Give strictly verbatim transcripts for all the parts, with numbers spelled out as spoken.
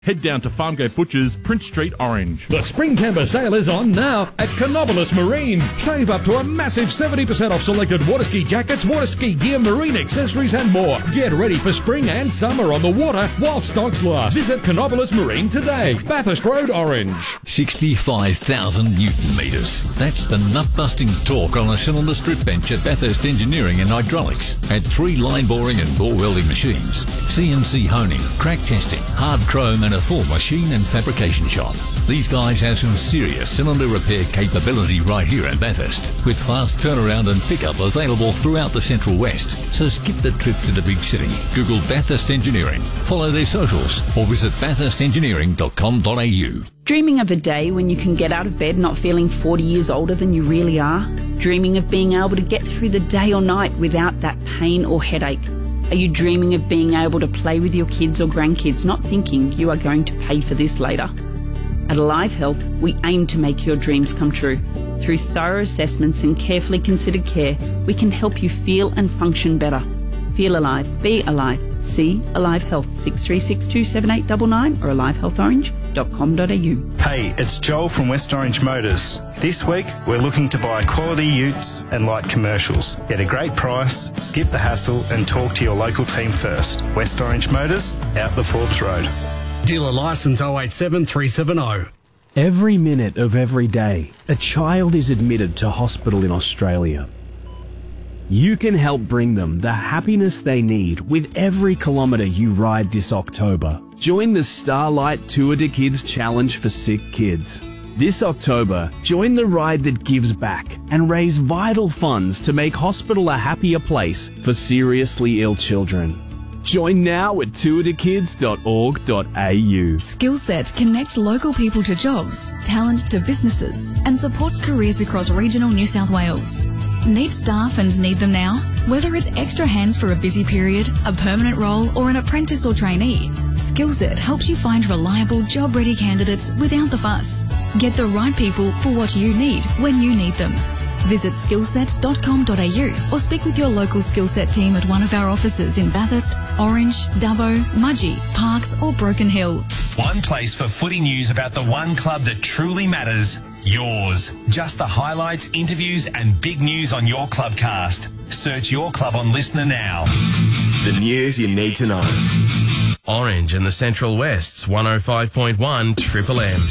Head down to Farmgate Butchers, Prince Street, Orange. The Spring Timber sale is on now at Canobolas Marine. Save up to a massive seventy percent off selected water ski jackets, water ski gear, marine accessories and more. Get ready for spring and summer on the water while stocks last. Visit Canobolas Marine today. Bathurst Road, Orange. sixty-five thousand newton metres. That's the nut-busting torque on a cylinder strip bench at Bathurst Engineering and Hydraulics. At three line boring and bore welding machines, C N C honing, crack testing, hard chrome and a full machine and fabrication shop. These guys have some serious cylinder repair capability right here at Bathurst, with fast turnaround and pickup available throughout the Central West. So skip the trip to the big city. Google Bathurst Engineering, follow their socials, or visit bathurst engineering dot com dot a u. Dreaming of a day when you can get out of bed not feeling forty years older than you really are? Dreaming of being able to get through the day or night without that pain or headache? Are you dreaming of being able to play with your kids or grandkids, not thinking you are going to pay for this later? At Alive Health, we aim to make your dreams come true. Through thorough assessments and carefully considered care, we can help you feel and function better. Feel alive, be alive. See Alive Health, six three six two seven eight nine nine or alive health orange dot com dot a u. Hey, it's Joel from West Orange Motors. This week, we're looking to buy quality utes and light commercials. Get a great price, skip the hassle and talk to your local team first. West Orange Motors, out the Forbes Road. Dealer licence oh eight seven three seven oh. Every minute of every day, a child is admitted to hospital in Australia. You can help bring them the happiness they need with every kilometre you ride this October. Join the Starlight Tour de Kids Challenge for sick kids. This October, join the ride that gives back and raise vital funds to make hospital a happier place for seriously ill children. Join now at tour de kids dot org dot a u. Skillset connects local people to jobs, talent to businesses, and supports careers across regional New South Wales. Need staff and need them now? Whether it's extra hands for a busy period, a permanent role, or an apprentice or trainee, Skillset helps you find reliable, job-ready candidates without the fuss. Get the right people for what you need when you need them. Visit skillset dot com dot a u or speak with your local Skillset team at one of our offices in Bathurst, Orange, Dubbo, Mudgee, Parkes or Broken Hill. One place for footy news about the one club that truly matters, yours. Just the highlights, interviews and big news on your clubcast. Search your club on Listener now. The news you need to know. Orange and the Central West's one oh five point one Triple M.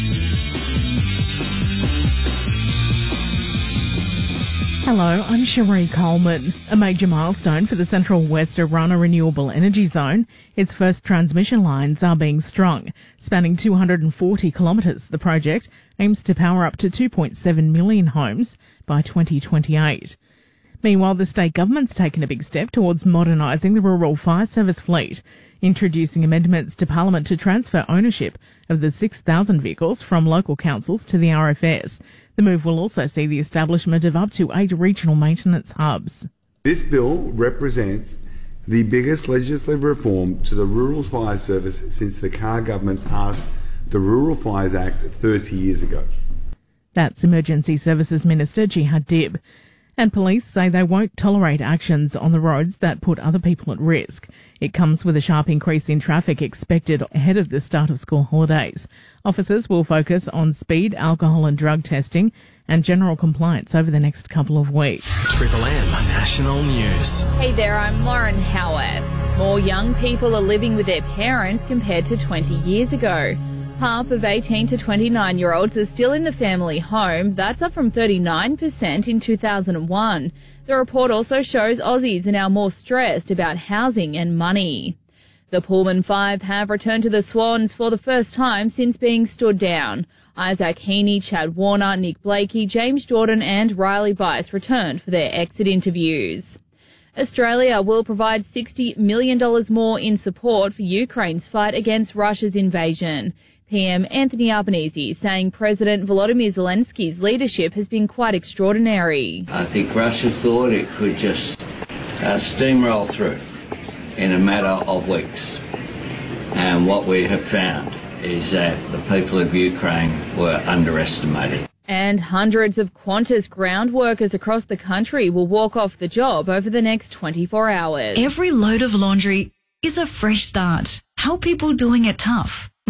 Hello, I'm Cherie Coleman. A major milestone for the Central West Arana Renewable Energy Zone. Its first transmission lines are being strung. Spanning two hundred forty kilometres, the project aims to power up to two point seven million homes by twenty twenty-eight. Meanwhile, the state government's taken a big step towards modernising the rural fire service fleet, introducing amendments to Parliament to transfer ownership of the six thousand vehicles from local councils to the R F S. The move will also see the establishment of up to eight regional maintenance hubs. This bill represents the biggest legislative reform to the rural fire service since the Carr government passed the Rural Fires Act thirty years ago. That's Emergency Services Minister Jihad Dib. And police say they won't tolerate actions on the roads that put other people at risk. It comes with a sharp increase in traffic expected ahead of the start of school holidays. Officers will focus on speed, alcohol and drug testing and general compliance over the next couple of weeks. Triple M National News. Hey there, I'm Lauren Howarth. More young people are living with their parents compared to twenty years ago. Half of eighteen to twenty-nine-year-olds are still in the family home. That's up from thirty-nine percent in two thousand one. The report also shows Aussies are now more stressed about housing and money. The Pullman Five have returned to the Swans for the first time since being stood down. Isaac Heaney, Chad Warner, Nick Blakey, James Jordan and Riley Bice returned for their exit interviews. Australia will provide sixty million dollars more in support for Ukraine's fight against Russia's invasion. P M Anthony Albanese saying President Volodymyr Zelensky's leadership has been quite extraordinary. I think Russia thought it could just uh, steamroll through in a matter of weeks. And what we have found is that the people of Ukraine were underestimated. And hundreds of Qantas ground workers across the country will walk off the job over the next twenty-four hours. Every load of laundry is a fresh start. Help people doing it tough.